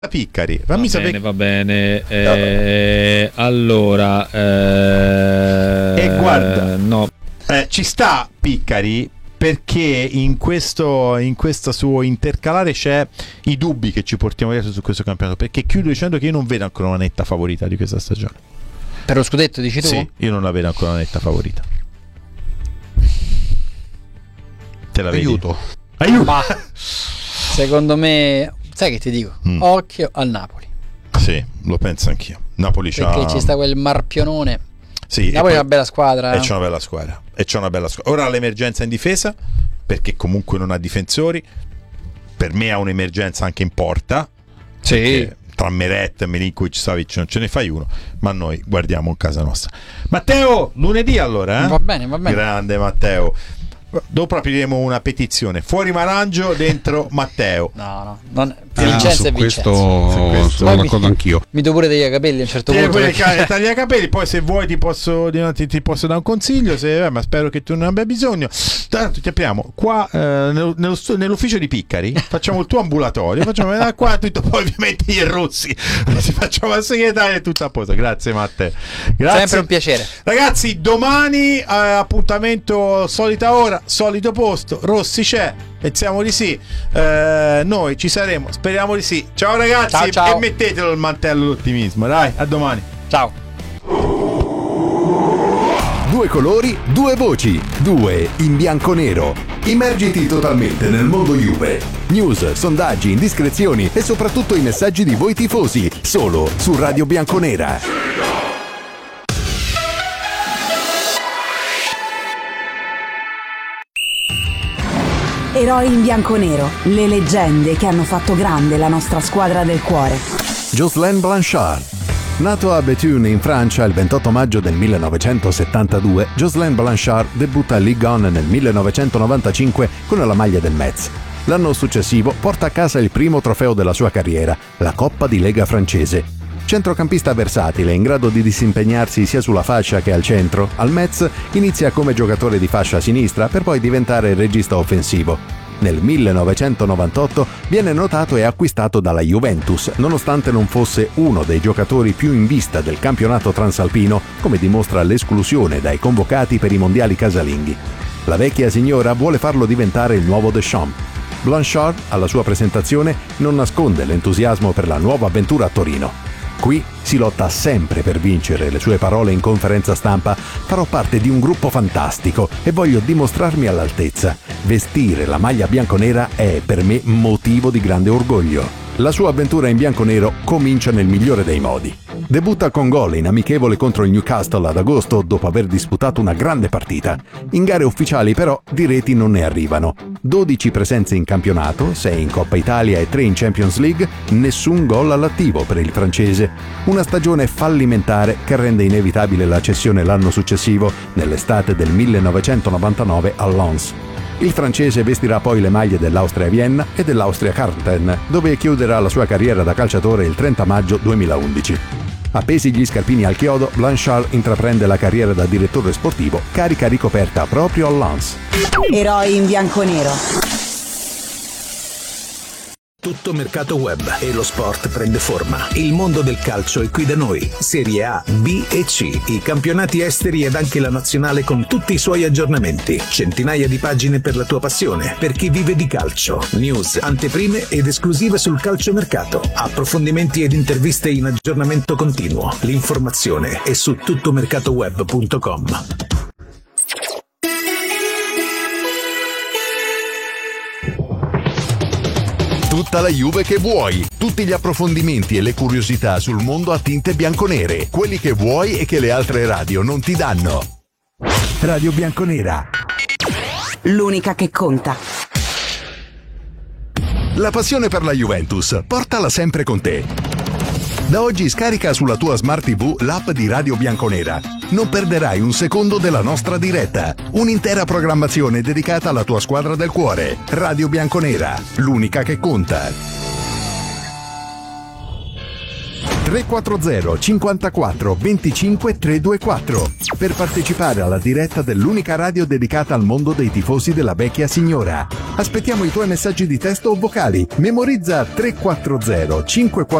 Piccari, fammi sapere. Va bene. Allora, guarda, no. Ci sta Piccari perché in questo suo intercalare c'è i dubbi che ci portiamo dietro su questo campionato. Perché chiudo dicendo che io non vedo ancora una netta favorita di questa stagione. Per lo scudetto, dici tu? Sì, io non la vedo ancora una netta favorita. Te la vedi? Aiuto. Ma secondo me, sai che ti dico? Occhio al Napoli. Sì, lo penso anch'io. Napoli perché ci sta quel marpionone. Sì, Napoli è una bella squadra. E c'è una bella squadra. Ora ha l'emergenza in difesa perché comunque non ha difensori. Per me ha un'emergenza anche in porta. Sì. Tra Meret, Milinkovic, Savic non ce ne fai uno, ma noi guardiamo in casa nostra. Matteo, lunedì allora, Va bene. Grande Matteo. Dopo apriremo una petizione. Fuori Marangio, dentro Matteo. No, Vincenzo e Vincenzo. Sono d'accordo anch'io. Mi do pure dei capelli a un certo punto. Taglia i capelli, poi se vuoi ti posso dare un consiglio, ma spero che tu non abbia bisogno. Tanto ti apriamo qua nell'ufficio di Piccari, facciamo il tuo ambulatorio, facciamo qua tutto, poi ovviamente gli Rossi si facciamo la segretaria e tutto a posto. Grazie Matteo. Grazie. Sempre un piacere. Ragazzi, domani appuntamento solita ora, solito posto, Rossi c'è, pensiamo di sì, noi ci saremo, speriamo di sì. Ciao ragazzi, ciao. E mettetelo il mantello d'ottimismo, dai, a domani. Ciao. Due colori, due voci, due in bianco-nero. Immergiti totalmente nel mondo Juve. News, sondaggi, indiscrezioni e soprattutto i messaggi di voi tifosi, solo su Radio Bianconera. Eroi in bianco-nero, le leggende che hanno fatto grande la nostra squadra del cuore. Jocelyn Blanchard. Nato a Béthune in Francia il 28 maggio del 1972, Jocelyn Blanchard debutta a Ligue 1 nel 1995 con la maglia del Metz. L'anno successivo porta a casa il primo trofeo della sua carriera, la Coppa di Lega francese. Centrocampista versatile, in grado di disimpegnarsi sia sulla fascia che al centro, al Metz inizia come giocatore di fascia sinistra per poi diventare regista offensivo. Nel 1998 viene notato e acquistato dalla Juventus, nonostante non fosse uno dei giocatori più in vista del campionato transalpino, come dimostra l'esclusione dai convocati per i mondiali casalinghi. La vecchia signora vuole farlo diventare il nuovo Deschamps. Blanchard, alla sua presentazione, non nasconde l'entusiasmo per la nuova avventura a Torino. Qui si lotta sempre per vincere, le sue parole in conferenza stampa: farò parte di un gruppo fantastico e voglio dimostrarmi all'altezza. Vestire la maglia bianconera è per me motivo di grande orgoglio. La sua avventura in bianconero comincia nel migliore dei modi. Debutta con gol in amichevole contro il Newcastle ad agosto dopo aver disputato una grande partita. In gare ufficiali però di reti non ne arrivano. 12 presenze in campionato, 6 in Coppa Italia e 3 in Champions League, nessun gol all'attivo per il francese. Una stagione fallimentare che rende inevitabile la cessione l'anno successivo, nell'estate del 1999 a Lens. Il francese vestirà poi le maglie dell'Austria Vienna e dell'Austria Karten, dove chiuderà la sua carriera da calciatore il 30 maggio 2011. Appesi gli scarpini al chiodo, Blanchard intraprende la carriera da direttore sportivo, carica ricoperta proprio al Lens. Eroi in bianco-nero. Tutto mercato web e lo sport prende forma. Il mondo del calcio è qui da noi. Serie A, B e C, i campionati esteri ed anche la nazionale con tutti i suoi aggiornamenti. Centinaia di pagine per la tua passione, per chi vive di calcio. News, anteprime ed esclusive sul calciomercato. Approfondimenti ed interviste in aggiornamento continuo. L'informazione è su tuttomercatoweb.com. Tutta la Juve che vuoi, tutti gli approfondimenti e le curiosità sul mondo a tinte bianconere, quelli che vuoi e che le altre radio non ti danno. Radio Bianconera. L'unica che conta. La passione per la Juventus, portala sempre con te. Da oggi scarica sulla tua Smart TV l'app di Radio Bianconera. Non perderai un secondo della nostra diretta. Un'intera programmazione dedicata alla tua squadra del cuore. Radio Bianconera, l'unica che conta. 340 54 25 324 per partecipare alla diretta dell'unica radio dedicata al mondo dei tifosi della vecchia signora. Aspettiamo i tuoi messaggi di testo o vocali. Memorizza 340 54